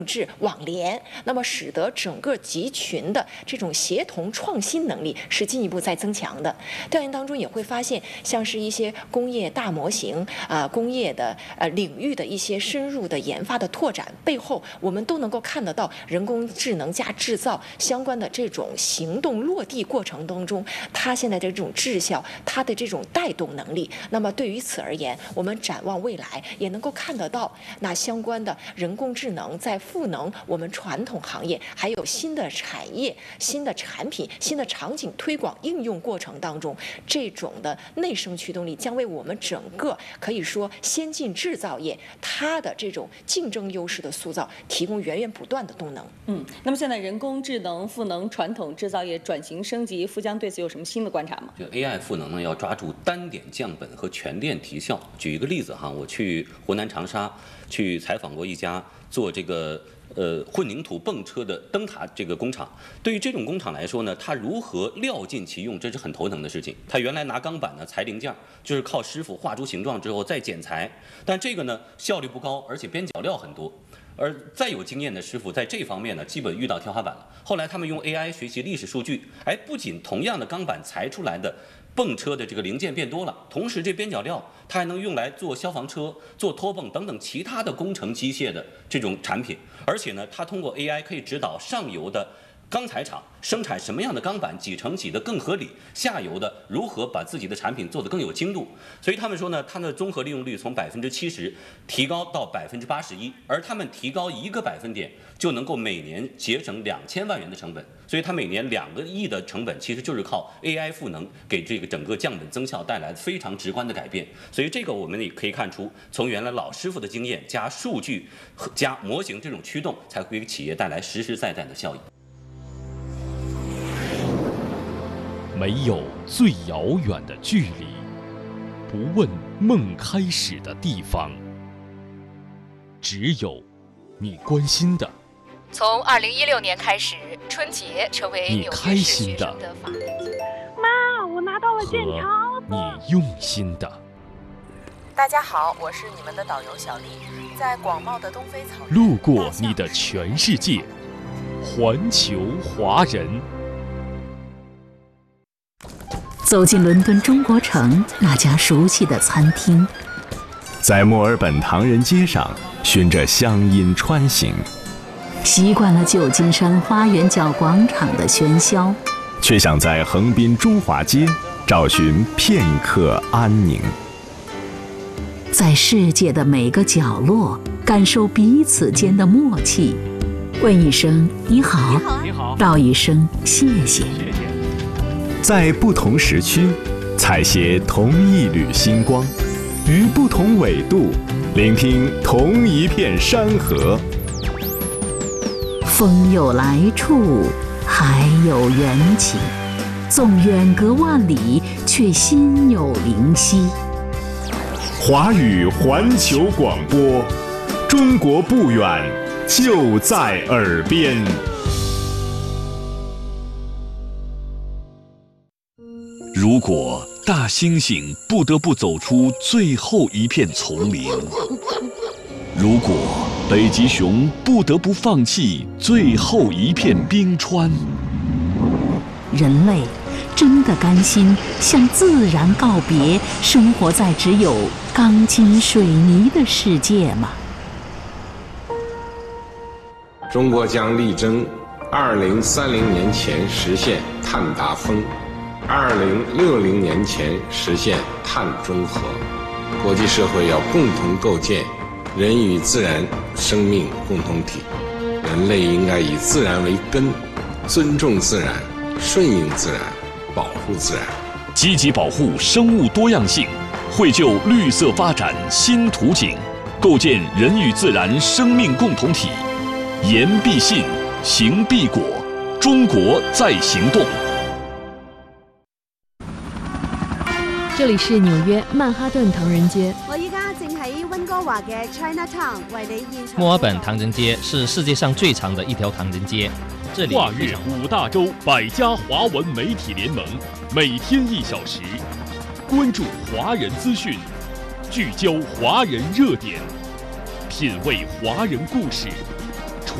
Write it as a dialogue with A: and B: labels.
A: 治网联，那么使得整个集群的这种协同创新能力是进一步在增强的。调研当中也会发现，像是一些工业大模型工业的领域的一些深入的研发的拓展背后，我们都能够看得到人工智能加制造相关的这种行动落地过程当中，它现在的这种质效，它的这种带动能力。那么对于此而言，我们展望未来，也能够看得到那相关的人工智能在赋能我们传统行业，还有新的产业、新的产品、新的场景推广应用过程当中，这种的内生驱动力将为我们整个可以说先进制造业它的这种竞争优势的塑造提供源源不断的动能。
B: 那么现在人工智能赋能传统制造业转型升级，富江对此有什么新的观察吗？
C: 这 AI 赋能呢，要抓住单点降本和全链提效。举一个例子哈，我去湖南长沙去采访过一家做这个混凝土泵车的灯塔这个工厂。对于这种工厂来说呢，它如何料尽其用，这是很头疼的事情。它原来拿钢板呢裁零件，就是靠师傅画出形状之后再剪裁，但这个呢效率不高，而且边角料很多。而再有经验的师傅在这方面呢，基本遇到天花板了。后来他们用 AI 学习历史数据，不仅同样的钢板裁出来的泵车的这个零件变多了，同时这边角料它还能用来做消防车、做拖泵等等其他的工程机械的这种产品。而且呢，它通过 AI 可以指导上游的钢材厂生产什么样的钢板几乘几的更合理，下游的如何把自己的产品做得更有精度。所以他们说呢，它的综合利用率从70%提高到81%，而他们提高1个百分点就能够每年节省2000万元的成本。所以它每年2个亿的成本其实就是靠 AI 赋能给这个整个降本增效带来非常直观的改变。所以这个我们也可以看出，从原来老师傅的经验加数据加模型这种驱动，才会给企业带来实实在在的效益。
D: 没有最遥远的距离，不问梦开始的地方，只有你关心的。
E: 从2016年开始，春节成为纽约市学生的法定节日。
F: 妈，我拿到了健康。
D: 和你用心的。
G: 大家好，我是你们的导游小丽，在广袤的东非草原，
D: 路过你的全世界，环球华人。
H: 走进伦敦中国城那家熟悉的餐厅，
I: 在墨尔本唐人街上循着乡音穿行，
H: 习惯了旧金山花园角广场的喧嚣，
I: 却想在横滨中华街找寻片刻安宁。
H: 在世界的每个角落感受彼此间的默契，问一声你好，道一声谢谢。
I: 在不同时区采撷同一缕星光，于不同纬度聆听同一片山河。
H: 风有来处，海有缘起，纵远隔万里，却心有灵犀。
I: 华语环球广播，中国不远，就在耳边。
D: 如果大猩猩不得不走出最后一片丛林，如果北极熊不得不放弃最后一片冰川，
H: 人类真的甘心向自然告别，生活在只有钢筋水泥的世界吗？
J: 中国将力争2030年前实现碳达峰，2060年前实现碳中和。国际社会要共同构建人与自然生命共同体，人类应该以自然为根，尊重自然，顺应自然，保护自然，
D: 积极保护生物多样性，绘就绿色发展新图景，构建人与自然生命共同体。言必信，行必果，中国在行动。
K: 这里是纽约曼哈顿唐人街。
F: 我依家正喺温哥華嘅 Chinatown 為你現場。
L: 墨爾本唐人街是世界上最长的一条唐人街。这里
D: 跨越5大洲100家华文媒体联盟，每天1小时，关注华人资讯，聚焦华人热点，品味华人故事。